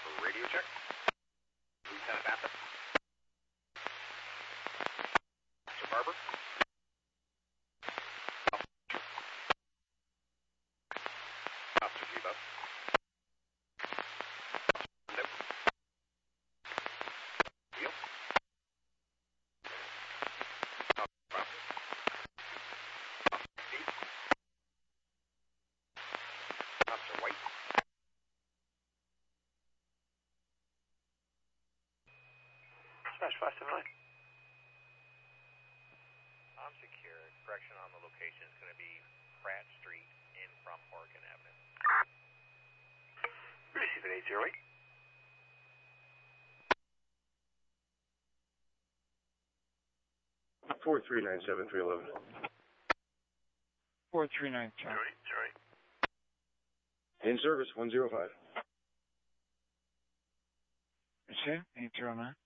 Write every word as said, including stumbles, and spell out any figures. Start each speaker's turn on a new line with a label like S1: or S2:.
S1: Radio check. Lieutenant Bassett. Officer Barber. Officer G-Bus. Nope. Deal. Officer Boston. Officer Steve. Officer White. Smash five seven nine.
S2: I'm secure. Correction on the location is going to be Pratt Street in from Oregon Avenue.
S1: Receive at eight zero eight.
S3: Four three nine seven three eleven.
S4: Four three nine seven.
S1: Zero eight zero eight.
S3: In service one zero five.
S4: You see? Eight zero nine.